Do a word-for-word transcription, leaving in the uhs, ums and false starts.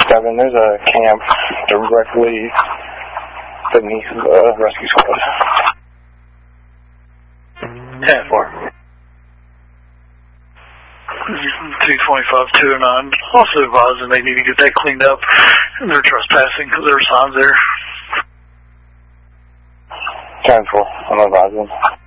seven, there's a camp directly beneath the rescue squad. ten four. two twenty-five, two oh nine. Also advising they need to get that cleaned up. They're trespassing because there are signs there. ten four, I'm advising.